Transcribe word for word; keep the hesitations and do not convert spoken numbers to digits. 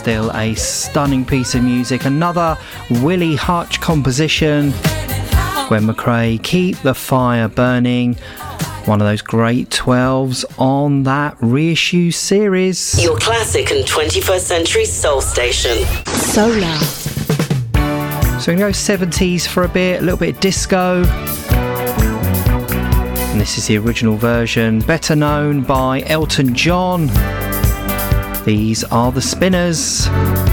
still a stunning piece of music. Another Willie Hutch composition. Gwen McCrae, Keep the Fire Burning. One of those great twelves on that reissue series. Your classic and twenty-first century soul station. Solar. So we're going to go seventies for a bit, a little bit of disco. And this is the original version, better known by Elton John. These are the Spinners.